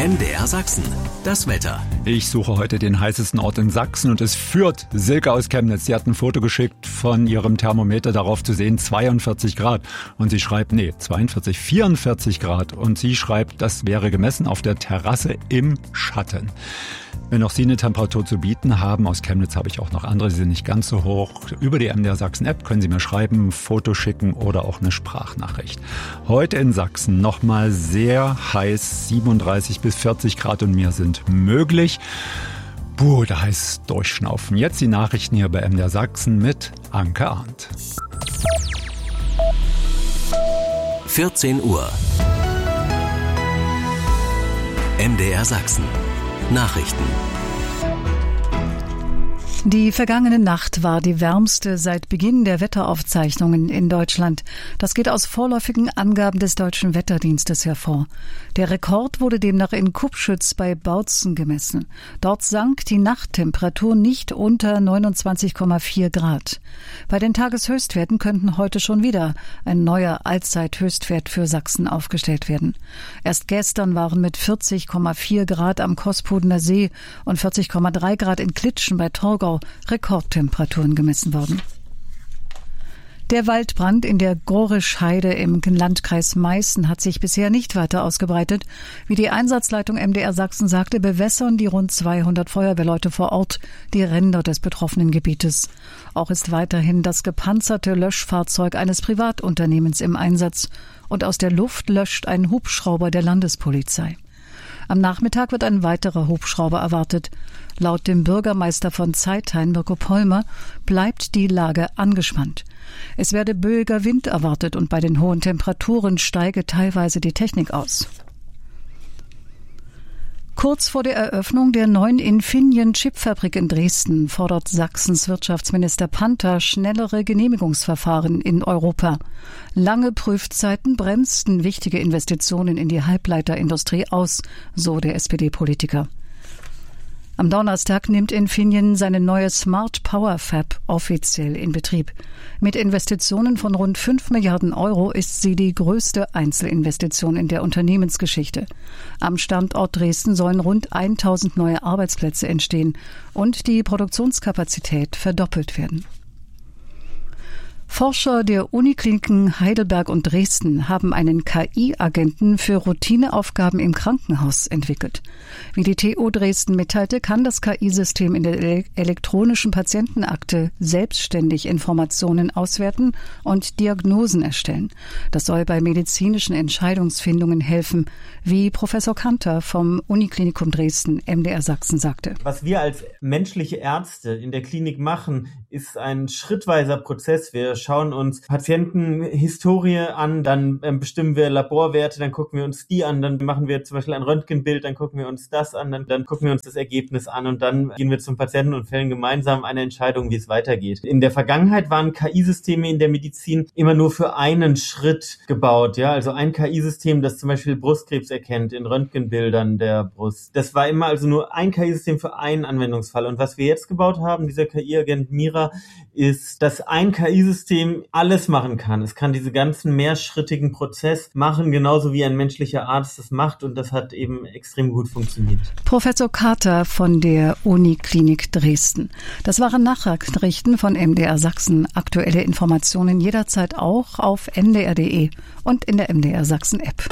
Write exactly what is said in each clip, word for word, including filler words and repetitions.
M D R Sachsen, das Wetter. Ich suche heute den heißesten Ort in Sachsen und es führt Silke aus Chemnitz. Sie hat ein Foto geschickt von ihrem Thermometer, darauf zu sehen zweiundvierzig Grad. Und sie schreibt, nee, zweiundvierzig, vierundvierzig Grad. Und sie schreibt, das wäre gemessen auf der Terrasse im Schatten. Wenn auch Sie eine Temperatur zu bieten haben, aus Chemnitz habe ich auch noch andere, die sind nicht ganz so hoch. Über die M D R Sachsen App können Sie mir schreiben, ein Foto schicken oder auch eine Sprachnachricht. Heute in Sachsen nochmal sehr heiß, siebenunddreißig bis vierzig Grad und mehr sind möglich. Puh, da heißt durchschnaufen. Jetzt die Nachrichten hier bei M D R Sachsen mit Anke Arndt. vierzehn Uhr. M D R Sachsen. Nachrichten. Die vergangene Nacht war die wärmste seit Beginn der Wetteraufzeichnungen in Deutschland. Das geht aus vorläufigen Angaben des Deutschen Wetterdienstes hervor. Der Rekord wurde demnach in Kupschütz bei Bautzen gemessen. Dort sank die Nachttemperatur nicht unter neunundzwanzig Komma vier Grad. Bei den Tageshöchstwerten könnten heute schon wieder ein neuer Allzeithöchstwert für Sachsen aufgestellt werden. Erst gestern waren mit vierzig Komma vier Grad am Kospudener See und vierzig Komma drei Grad in Klitschen bei Torgau Rekordtemperaturen gemessen worden. Der Waldbrand in der Gorischheide im Landkreis Meißen hat sich bisher nicht weiter ausgebreitet. Wie die Einsatzleitung M D R Sachsen sagte, bewässern die rund zweihundert Feuerwehrleute vor Ort die Ränder des betroffenen Gebietes. Auch ist weiterhin das gepanzerte Löschfahrzeug eines Privatunternehmens im Einsatz und aus der Luft löscht ein Hubschrauber der Landespolizei. Am Nachmittag wird ein weiterer Hubschrauber erwartet. Laut dem Bürgermeister von Zeithain, Mirko Pollmer, bleibt die Lage angespannt. Es werde böiger Wind erwartet und bei den hohen Temperaturen steige teilweise die Technik aus. Kurz vor der Eröffnung der neuen Infineon-Chipfabrik in Dresden fordert Sachsens Wirtschaftsminister Panther schnellere Genehmigungsverfahren in Europa. Lange Prüfzeiten bremsten wichtige Investitionen in die Halbleiterindustrie aus, so der S P D-Politiker. Am Donnerstag nimmt Infineon seine neue Smart Power Fab offiziell in Betrieb. Mit Investitionen von rund fünf Milliarden Euro ist sie die größte Einzelinvestition in der Unternehmensgeschichte. Am Standort Dresden sollen rund tausend neue Arbeitsplätze entstehen und die Produktionskapazität verdoppelt werden. Forscher der Unikliniken Heidelberg und Dresden haben einen K I-Agenten für Routineaufgaben im Krankenhaus entwickelt. Wie die T U Dresden mitteilte, kann das K I-System in der elektronischen Patientenakte selbstständig Informationen auswerten und Diagnosen erstellen. Das soll bei medizinischen Entscheidungsfindungen helfen, wie Professor Kanter vom Uniklinikum Dresden M D R Sachsen sagte. Was wir als menschliche Ärzte in der Klinik machen, ist ein schrittweiser Prozess. Wir schauen uns Patientenhistorie an, dann ähm, bestimmen wir Laborwerte, dann gucken wir uns die an, dann machen wir zum Beispiel ein Röntgenbild, dann gucken wir uns das an, dann, dann gucken wir uns das Ergebnis an und dann gehen wir zum Patienten und fällen gemeinsam eine Entscheidung, wie es weitergeht. In der Vergangenheit waren K I-Systeme in der Medizin immer nur für einen Schritt gebaut, ja, also ein K I-System, das zum Beispiel Brustkrebs erkennt in Röntgenbildern der Brust. Das war immer also nur ein K I-System für einen Anwendungsfall und was wir jetzt gebaut haben, dieser K I-Agent Mira, ist, dass ein K I-System alles machen kann. Es kann diese ganzen mehrschrittigen Prozess machen, genauso wie ein menschlicher Arzt das macht und das hat eben extrem gut funktioniert. Professor Carter von der Uniklinik Dresden. Das waren Nachrichten von M D R Sachsen. Aktuelle Informationen jederzeit auch auf m d r punkt d e und in der M D R Sachsen App.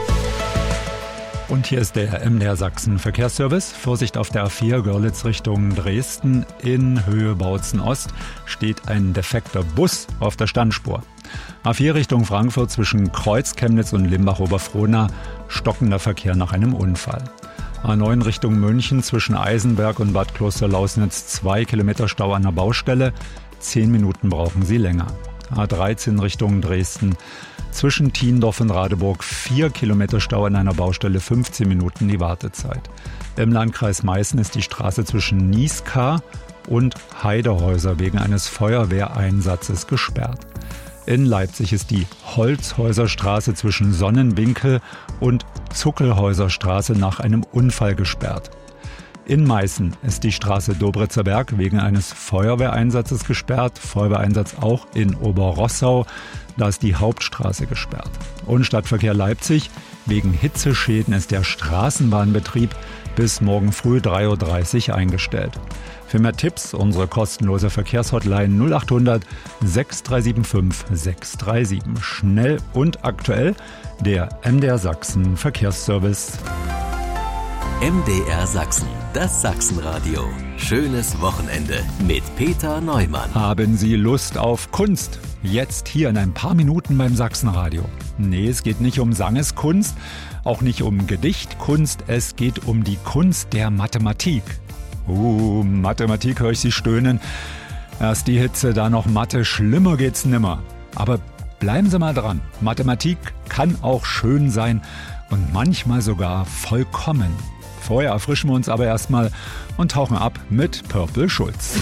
Und hier ist der M D R Sachsen Verkehrsservice. Vorsicht auf der A vier Görlitz Richtung Dresden. In Höhe Bautzen Ost steht ein defekter Bus auf der Standspur. A vier Richtung Frankfurt zwischen Kreuz Chemnitz und Limbach-Oberfrohna stockender Verkehr nach einem Unfall. A neun Richtung München zwischen Eisenberg und Bad Klosterlausnitz zwei Kilometer Stau an der Baustelle. Zehn Minuten brauchen Sie länger. A dreizehn Richtung Dresden. Zwischen Thiendorf und Radeburg vier Kilometer Stau an einer Baustelle, fünfzehn Minuten die Wartezeit. Im Landkreis Meißen ist die Straße zwischen Nieskar und Heidehäuser wegen eines Feuerwehreinsatzes gesperrt. In Leipzig ist die Holzhäuserstraße zwischen Sonnenwinkel und Zuckelhäuserstraße nach einem Unfall gesperrt. In Meißen ist die Straße Dobritzer Berg wegen eines Feuerwehreinsatzes gesperrt. Feuerwehreinsatz auch in Oberrossau. Da ist die Hauptstraße gesperrt. Und Stadtverkehr Leipzig. Wegen Hitzeschäden ist der Straßenbahnbetrieb bis morgen früh drei Uhr dreißig eingestellt. Für mehr Tipps unsere kostenlose Verkehrshotline null acht hundert sechs drei sieben fünf sechs drei sieben. Schnell und aktuell der M D R Sachsen Verkehrsservice. M D R Sachsen, das Sachsenradio. Schönes Wochenende mit Peter Neumann. Haben Sie Lust auf Kunst? Jetzt hier in ein paar Minuten beim Sachsenradio. Nee, es geht nicht um Sangeskunst, auch nicht um Gedichtkunst, es geht um die Kunst der Mathematik. Uh, Mathematik höre ich Sie stöhnen. Erst die Hitze, da noch Mathe, schlimmer geht's nimmer. Aber bleiben Sie mal dran, Mathematik kann auch schön sein und manchmal sogar vollkommen. Vorher erfrischen wir uns aber erstmal und tauchen ab mit Purple Schulz.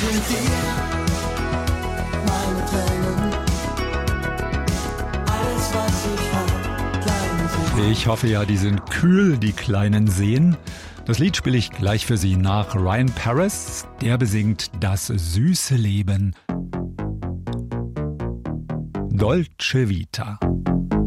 Ich hoffe ja, die sind kühl, die kleinen Seen. Das Lied spiele ich gleich für Sie nach Ryan Paris. Der besingt das süße Leben. Dolce Vita.